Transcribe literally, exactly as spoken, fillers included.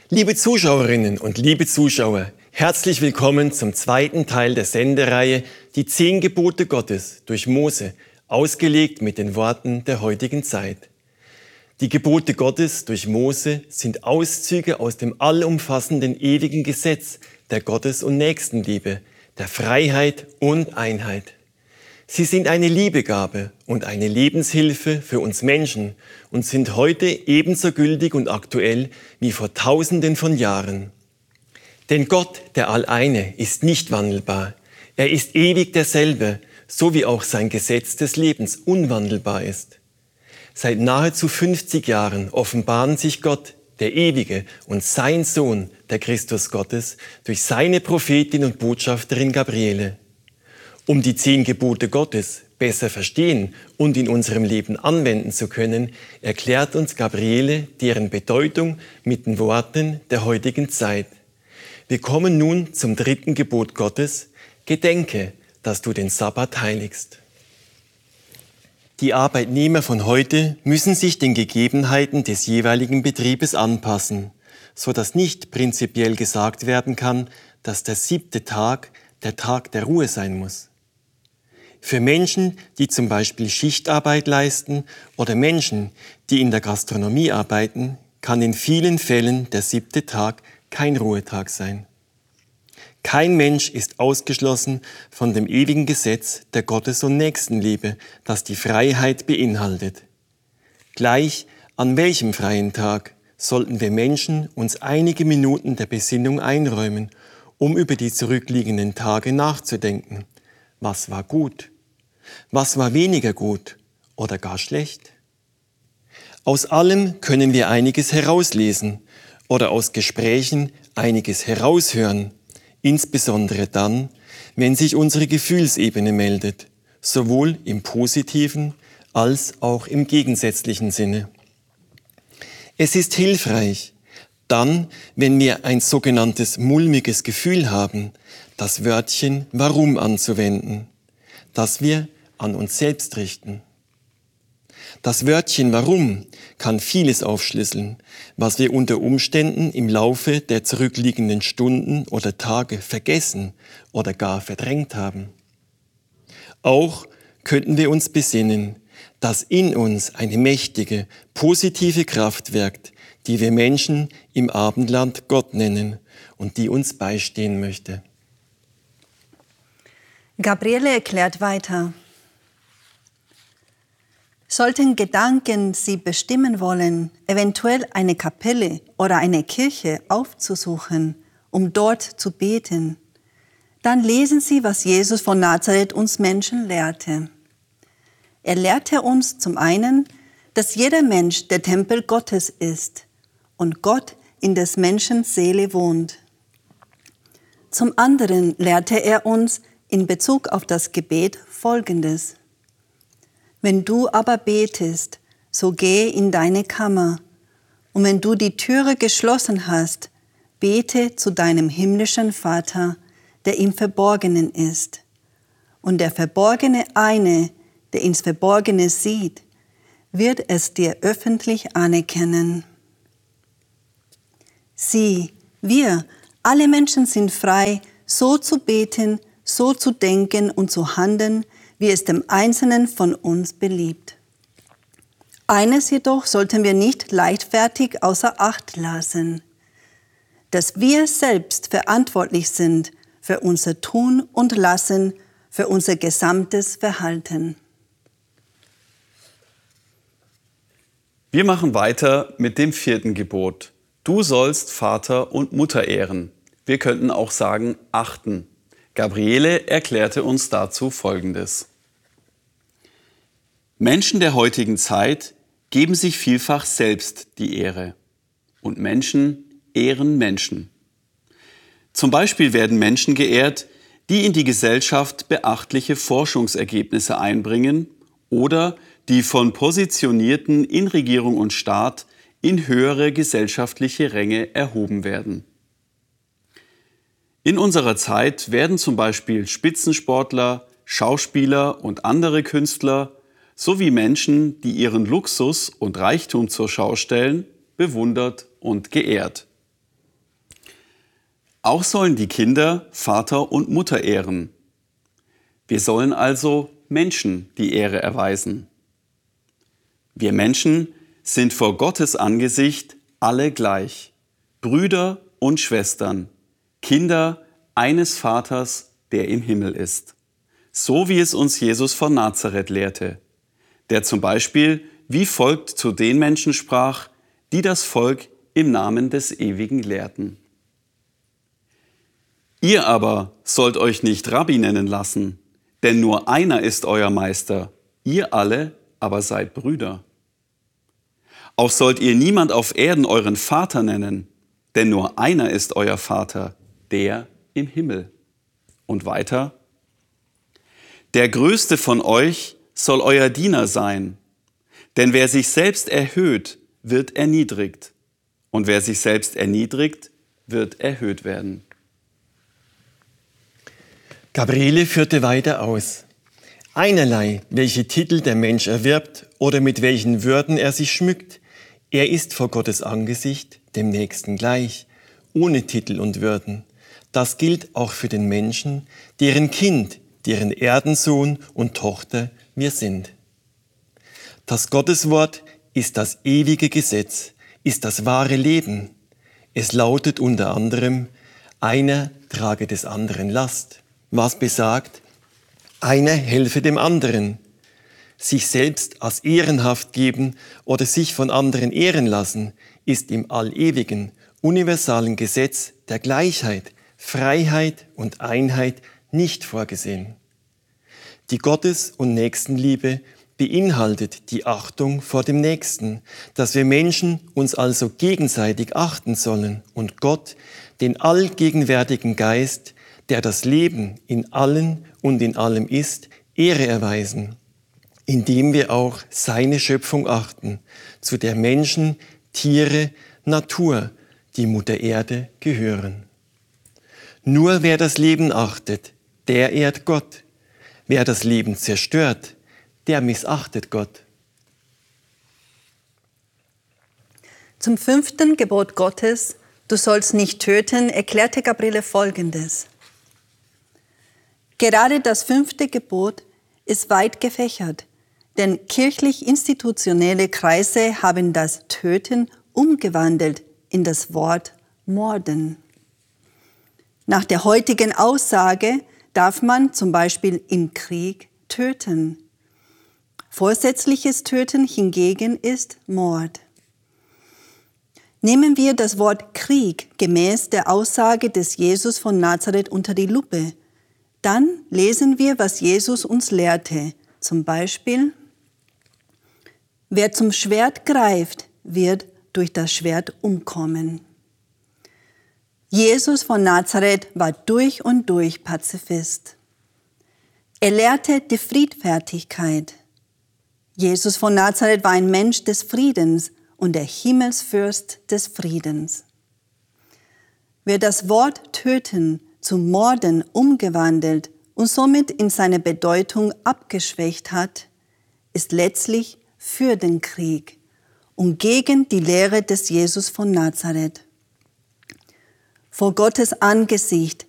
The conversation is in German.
Liebe Zuschauerinnen und liebe Zuschauer, herzlich willkommen zum zweiten Teil der Sendereihe Die zehn Gebote Gottes durch Mose, ausgelegt mit den Worten der heutigen Zeit. Die Gebote Gottes durch Mose sind Auszüge aus dem allumfassenden ewigen Gesetz der Gottes- und Nächstenliebe, der Freiheit und Einheit. Sie sind eine Liebegabe und eine Lebenshilfe für uns Menschen und sind heute ebenso gültig und aktuell wie vor Tausenden von Jahren. Denn Gott, der Alleine, ist nicht wandelbar. Er ist ewig derselbe, so wie auch sein Gesetz des Lebens unwandelbar ist. Seit nahezu fünfzig Jahren offenbaren sich Gott, der Ewige, und sein Sohn, der Christus Gottes, durch seine Prophetin und Botschafterin Gabriele. Um die zehn Gebote Gottes besser verstehen und in unserem Leben anwenden zu können, erklärt uns Gabriele deren Bedeutung mit den Worten der heutigen Zeit. Wir kommen nun zum dritten Gebot Gottes: Gedenke, dass du den Sabbat heiligst. Die Arbeitnehmer von heute müssen sich den Gegebenheiten des jeweiligen Betriebes anpassen, so dass nicht prinzipiell gesagt werden kann, dass der siebte Tag der Tag der Ruhe sein muss. Für Menschen, die zum Beispiel Schichtarbeit leisten oder Menschen, die in der Gastronomie arbeiten, kann in vielen Fällen der siebte Tag kein Ruhetag sein. Kein Mensch ist ausgeschlossen von dem ewigen Gesetz der Gottes- und Nächstenliebe, das die Freiheit beinhaltet. Gleich an welchem freien Tag sollten wir Menschen uns einige Minuten der Besinnung einräumen, um über die zurückliegenden Tage nachzudenken. Was war gut? Was war weniger gut oder gar schlecht? Aus allem können wir einiges herauslesen oder aus Gesprächen einiges heraushören, insbesondere dann, wenn sich unsere Gefühlsebene meldet, sowohl im positiven als auch im gegensätzlichen Sinne. Es ist hilfreich, dann, wenn wir ein sogenanntes mulmiges Gefühl haben, das Wörtchen Warum anzuwenden, das wir an uns selbst richten. Das Wörtchen Warum kann vieles aufschlüsseln, was wir unter Umständen im Laufe der zurückliegenden Stunden oder Tage vergessen oder gar verdrängt haben. Auch könnten wir uns besinnen, dass in uns eine mächtige, positive Kraft wirkt, die wir Menschen im Abendland Gott nennen und die uns beistehen möchte. Gabriele erklärt weiter: Sollten Gedanken Sie bestimmen wollen, eventuell eine Kapelle oder eine Kirche aufzusuchen, um dort zu beten, dann lesen Sie, was Jesus von Nazareth uns Menschen lehrte. Er lehrte uns zum einen, dass jeder Mensch der Tempel Gottes ist und Gott in des Menschen Seele wohnt. Zum anderen lehrte er uns in Bezug auf das Gebet Folgendes: Wenn du aber betest, so gehe in deine Kammer, und wenn du die Türe geschlossen hast, bete zu deinem himmlischen Vater, der im Verborgenen ist. Und der Verborgene eine, der ins Verborgene sieht, wird es dir öffentlich anerkennen. Sieh, wir, alle Menschen sind frei, so zu beten, so zu denken und zu handeln, wie es dem Einzelnen von uns beliebt. Eines jedoch sollten wir nicht leichtfertig außer Acht lassen: dass wir selbst verantwortlich sind für unser Tun und Lassen, für unser gesamtes Verhalten. Wir machen weiter mit dem vierten Gebot. Du sollst Vater und Mutter ehren. Wir könnten auch sagen, achten. Gabriele erklärte uns dazu Folgendes: Menschen der heutigen Zeit geben sich vielfach selbst die Ehre. Und Menschen ehren Menschen. Zum Beispiel werden Menschen geehrt, die in die Gesellschaft beachtliche Forschungsergebnisse einbringen oder die von Positionierten in Regierung und Staat in höhere gesellschaftliche Ränge erhoben werden. In unserer Zeit werden zum Beispiel Spitzensportler, Schauspieler und andere Künstler sowie Menschen, die ihren Luxus und Reichtum zur Schau stellen, bewundert und geehrt. Auch sollen die Kinder Vater und Mutter ehren. Wir sollen also Menschen die Ehre erweisen. Wir Menschen sind vor Gottes Angesicht alle gleich, Brüder und Schwestern, Kinder eines Vaters, der im Himmel ist. So wie es uns Jesus von Nazareth lehrte, der zum Beispiel wie folgt zu den Menschen sprach, die das Volk im Namen des Ewigen lehrten. Ihr aber sollt euch nicht Rabbi nennen lassen, denn nur einer ist euer Meister, ihr alle aber seid Brüder. Auch sollt ihr niemand auf Erden euren Vater nennen, denn nur einer ist euer Vater, der im Himmel. Und weiter: Der Größte von euch soll euer Diener sein, denn wer sich selbst erhöht, wird erniedrigt, und wer sich selbst erniedrigt, wird erhöht werden. Gabriele führte weiter aus: Einerlei, welche Titel der Mensch erwirbt oder mit welchen Würden er sich schmückt, er ist vor Gottes Angesicht dem Nächsten gleich, ohne Titel und Würden. Das gilt auch für den Menschen, deren Kind, deren Erdensohn und Tochter wir sind. Das Gotteswort ist das ewige Gesetz, ist das wahre Leben. Es lautet unter anderem: Einer trage des anderen Last. Was besagt: Einer helfe dem anderen. Sich selbst als ehrenhaft geben oder sich von anderen ehren lassen, ist im allewigen, universalen Gesetz der Gleichheit, Freiheit und Einheit nicht vorgesehen. Die Gottes- und Nächstenliebe beinhaltet die Achtung vor dem Nächsten, dass wir Menschen uns also gegenseitig achten sollen und Gott, den allgegenwärtigen Geist, der das Leben in allen und in allem ist, Ehre erweisen, indem wir auch seine Schöpfung achten, zu der Menschen, Tiere, Natur, die Mutter Erde gehören. Nur wer das Leben achtet, der ehrt Gott. Wer das Leben zerstört, der missachtet Gott. Zum fünften Gebot Gottes, du sollst nicht töten, erklärte Gabriele Folgendes: Gerade das fünfte Gebot ist weit gefächert, denn kirchlich-institutionelle Kreise haben das Töten umgewandelt in das Wort Morden. Nach der heutigen Aussage darf man zum Beispiel im Krieg töten. Vorsätzliches Töten hingegen ist Mord. Nehmen wir das Wort Krieg gemäß der Aussage des Jesus von Nazareth unter die Lupe. Dann lesen wir, was Jesus uns lehrte. Zum Beispiel: Wer zum Schwert greift, wird durch das Schwert umkommen. Jesus von Nazareth war durch und durch Pazifist. Er lehrte die Friedfertigkeit. Jesus von Nazareth war ein Mensch des Friedens und der Himmelsfürst des Friedens. Wer das Wort töten zu Morden umgewandelt und somit in seiner Bedeutung abgeschwächt hat, ist letztlich für den Krieg und gegen die Lehre des Jesus von Nazareth. Vor Gottes Angesicht